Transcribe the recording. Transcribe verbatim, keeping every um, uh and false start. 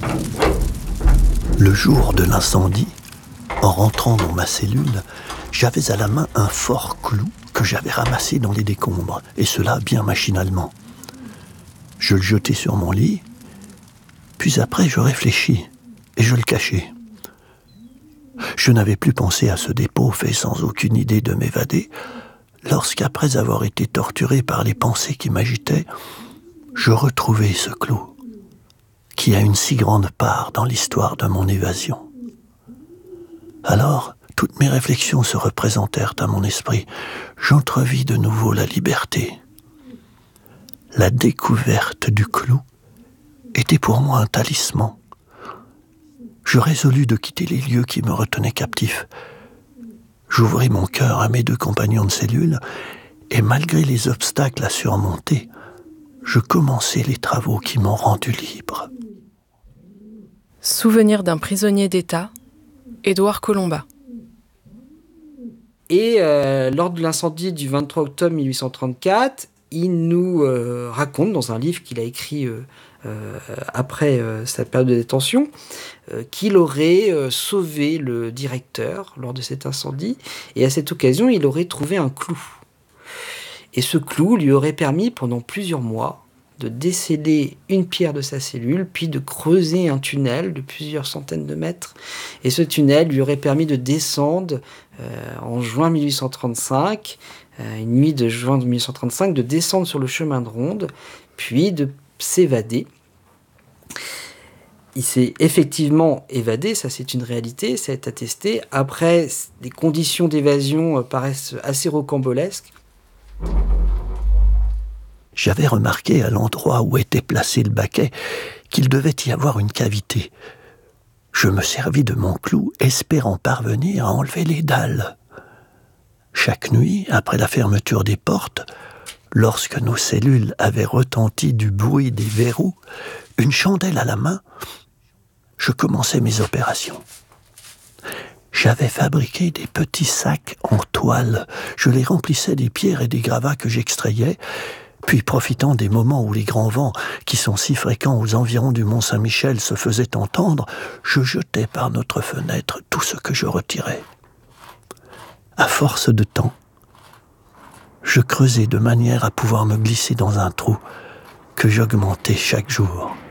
Le jour de l'incendie, en rentrant dans ma cellule, j'avais à la main un fort clou que j'avais ramassé dans les décombres, et cela bien machinalement. Je le jetai sur mon lit, puis après je réfléchis, et je le cachai. Je n'avais plus pensé à ce dépôt fait sans aucune idée de m'évader, lorsqu'après avoir été torturé par les pensées qui m'agitaient, je retrouvai ce clou, qui a une si grande part dans l'histoire de mon évasion. Alors, toutes mes réflexions se représentèrent à mon esprit. J'entrevis de nouveau la liberté. La découverte du clou était pour moi un talisman. Je résolus de quitter les lieux qui me retenaient captif. J'ouvris mon cœur à mes deux compagnons de cellule, et malgré les obstacles à surmonter, je commençai les travaux qui m'ont rendu libre. Souvenir d'un prisonnier d'État, Édouard Colomba. Et euh, lors de l'incendie du vingt-trois octobre mille huit cent trente-quatre, il nous euh, raconte dans un livre qu'il a écrit euh, euh, après euh, sa période de détention euh, qu'il aurait euh, sauvé le directeur lors de cet incendie, et à cette occasion il aurait trouvé un clou. Et ce clou lui aurait permis pendant plusieurs mois de déceler une pierre de sa cellule, puis de creuser un tunnel de plusieurs centaines de mètres. Et ce tunnel lui aurait permis de descendre euh, en juin mille huit cent trente-cinq, euh, une nuit de juin mille huit cent trente-cinq, de descendre sur le chemin de ronde, puis de s'évader. Il s'est effectivement évadé, ça c'est une réalité, ça est attesté. Après, les conditions d'évasion paraissent assez rocambolesques. J'avais remarqué à l'endroit où était placé le baquet qu'il devait y avoir une cavité. Je me servis de mon clou, espérant parvenir à enlever les dalles. Chaque nuit, après la fermeture des portes, lorsque nos cellules avaient retenti du bruit des verrous, une chandelle à la main, je commençais mes opérations. J'avais fabriqué des petits sacs en toile. Je les remplissais des pierres et des gravats que j'extrayais. Puis, profitant des moments où les grands vents, qui sont si fréquents aux environs du Mont Saint-Michel, se faisaient entendre, je jetais par notre fenêtre tout ce que je retirais. À force de temps, je creusais de manière à pouvoir me glisser dans un trou que j'augmentais chaque jour.